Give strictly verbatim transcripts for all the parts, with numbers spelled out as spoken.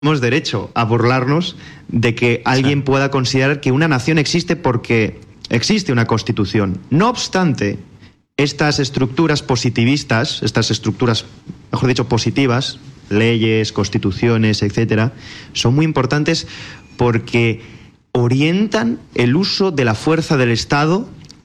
tenemos derecho a burlarnos de que alguien sí. pueda considerar que una nación existe porque existe una constitución. No obstante, estas estructuras positivistas, estas estructuras, mejor dicho, positivas, leyes, constituciones, etcétera, son muy importantes porque orientan el uso de la fuerza del Estado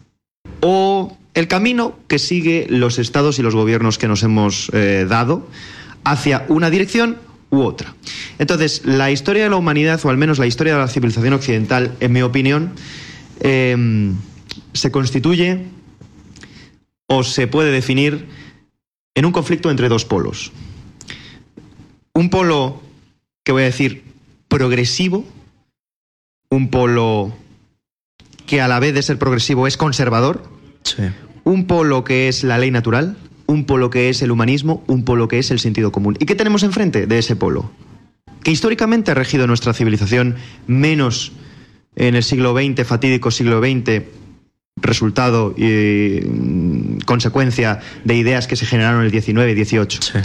o el camino que sigue los estados y los gobiernos que nos hemos eh, dado hacia una dirección u otra. Entonces, la historia de la humanidad, o al menos la historia de la civilización occidental, en mi opinión, eh, se constituye o se puede definir en un conflicto entre dos polos. Un polo, que voy a decir, progresivo, un polo que a la vez de ser progresivo es conservador, sí. un polo que es la ley natural, un polo que es el humanismo, un polo que es el sentido común. ¿Y qué tenemos enfrente de ese polo? Que históricamente ha regido nuestra civilización, menos en el siglo veinte, fatídico siglo veinte, resultado y consecuencia de ideas que se generaron en el diecinueve y dieciocho. Sí.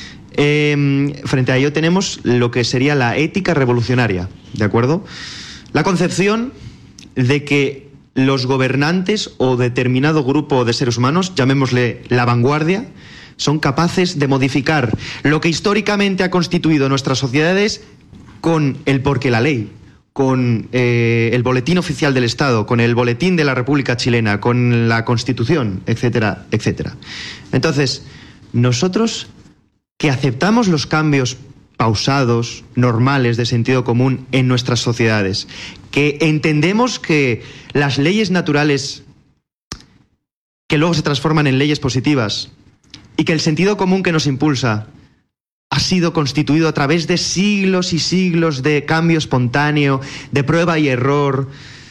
Eh, frente a ello tenemos lo que sería la ética revolucionaria, ¿de acuerdo? La concepción de que los gobernantes o determinado grupo de seres humanos, llamémosle la vanguardia, son capaces de modificar lo que históricamente ha constituido nuestras sociedades con el porqué la ley, con eh, el boletín oficial del Estado, con el boletín de la República Chilena, con la Constitución, etcétera, etcétera. Entonces, nosotros que aceptamos los cambios pausados, normales, de sentido común en nuestras sociedades, que entendemos que las leyes naturales que luego se transforman en leyes positivas y que el sentido común que nos impulsa ha sido constituido a través de siglos y siglos de cambio espontáneo, de prueba y error,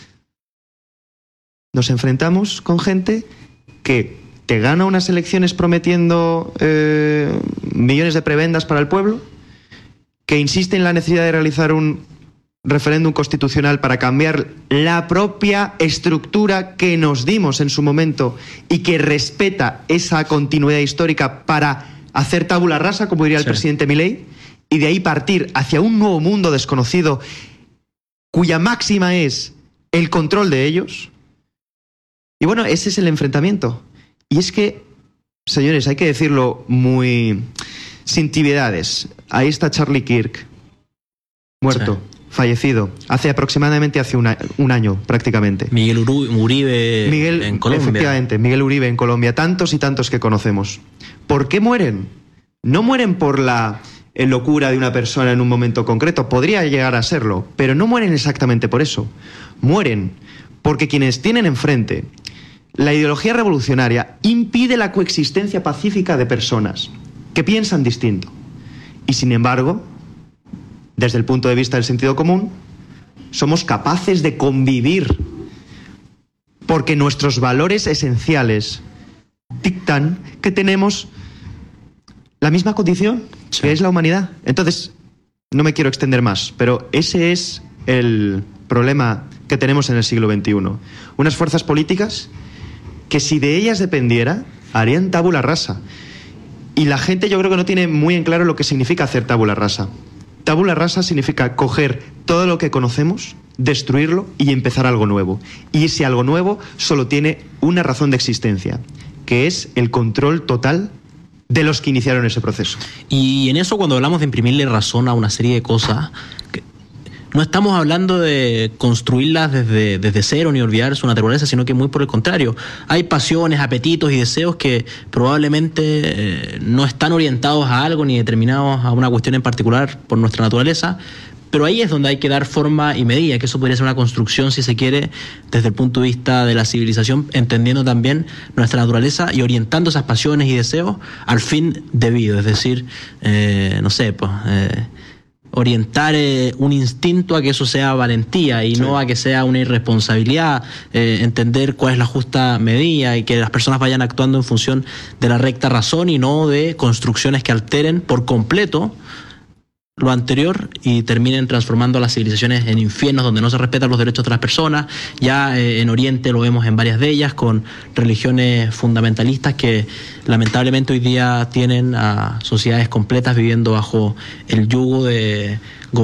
nos enfrentamos con gente que te gana unas elecciones prometiendo eh, millones de prebendas para el pueblo, que insiste en la necesidad de realizar un referéndum constitucional para cambiar la propia estructura que nos dimos en su momento y que respeta esa continuidad histórica para hacer tabula rasa, como diría el sí. presidente Milei, y de ahí partir hacia un nuevo mundo desconocido cuya máxima es el control de ellos. Y bueno, ese es el enfrentamiento. Y es que, señores, hay que decirlo muy sin tibiedades. Ahí está Charlie Kirk, muerto, sí. fallecido, hace aproximadamente hace una, un año prácticamente. Miguel Uribe Miguel, en Colombia. Efectivamente, Miguel Uribe en Colombia, tantos y tantos que conocemos. ¿Por qué mueren? No mueren por la locura de una persona en un momento concreto, podría llegar a serlo, pero no mueren exactamente por eso. Mueren porque quienes tienen enfrente la ideología revolucionaria impide la coexistencia pacífica de personas que piensan distinto. Y sin embargo, desde el punto de vista del sentido común, somos capaces de convivir porque nuestros valores esenciales dictan que tenemos la misma condición, sí. que es la humanidad. Entonces, no me quiero extender más, pero ese es el problema que tenemos en el siglo veintiuno. Unas fuerzas políticas que, si de ellas dependiera, harían tabula rasa. Y la gente, yo creo que no tiene muy en claro lo que significa hacer tabula rasa. Tabula rasa significa coger todo lo que conocemos, destruirlo y empezar algo nuevo. Y ese algo nuevo solo tiene una razón de existencia, que es el control total de los que iniciaron ese proceso. Y en eso, cuando hablamos de imprimirle razón a una serie de cosas, que no estamos hablando de construirlas desde, desde cero ni olvidar su naturaleza, sino que muy por el contrario. Hay pasiones, apetitos y deseos que probablemente eh, no están orientados a algo ni determinados a una cuestión en particular por nuestra naturaleza, pero ahí es donde hay que dar forma y medida, que eso podría ser una construcción, si se quiere, desde el punto de vista de la civilización, entendiendo también nuestra naturaleza y orientando esas pasiones y deseos al fin debido, es decir, eh, no sé, pues... Eh, orientar eh, un instinto a que eso sea valentía y sí. no a que sea una irresponsabilidad, eh, entender cuál es la justa medida y que las personas vayan actuando en función de la recta razón y no de construcciones que alteren por completo lo anterior y terminen transformando a las civilizaciones en infiernos donde no se respetan los derechos de las personas. Ya eh, en Oriente lo vemos en varias de ellas, con religiones fundamentalistas que lamentablemente hoy día tienen a sociedades completas viviendo bajo el yugo de